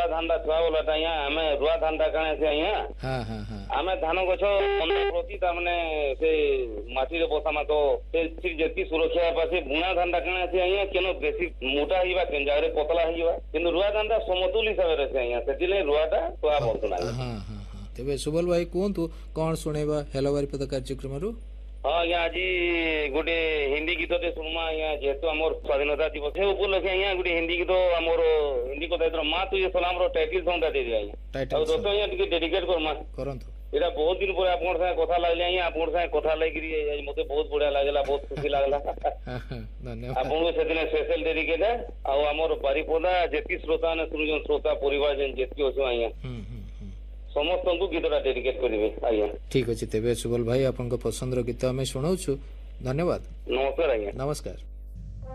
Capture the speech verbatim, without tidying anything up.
धानटा छुआ बोलाटा आज्ञा आम रुआ धानटा कण से आज्ञा हाँ हाँ हाँ आम धान गछ प्रति ताने से माटी रे बसामा तो से ठीक जति सुरक्षा पासे बुणा धानटा कण से आज्ञा केनो बेसी मोटा हिबा केन जारे पतला हिबा किंतु रुआ धानटा समतुल हिसाब रे से आज्ञा सेतिले रुआटा छुआ बोलतुना हाँ हाँ हाँ तेबे सुबल भाई कहतु कौन शुणेबा हेलो बारिपदा कार्यक्रम रु हाँ आज्ञा आज गोटे हिंदी गीत टे सुनमा आज्ञा जेहेतु आमर स्वाधीनता दिवस से उपलक्षे आज्ञा गोटे हिंदी गीत आमर हिंदी कथा माँ तुझे सलाम रो टाइटल सॉन्ग टा दे दिया आज्ञा और दोस्तों आज्ञा टिके डेडिकेट करमा करंतु एटा बहुत दिन पर आपन साथे कथा लागले आज्ञा आपन साथे कथा लागिरी आज मते बहुत बढ़िया लागला बहुत खुशी लागला धन्यवाद आपन को सेदिने स्पेशल डेडिकेट है आ आमर बारिपदा जेति श्रोता ने सुनुजन श्रोता परिवार जन जेति ओछो आज्ञा समस्त को गीतटा डेडिकेट करिवे आज्ञा ठीक अछि तेबे सुबल भाई आपन को पसंद रो गीत हमें सुनाउछु धन्यवाद नमस्कार आज्ञा नमस्कार।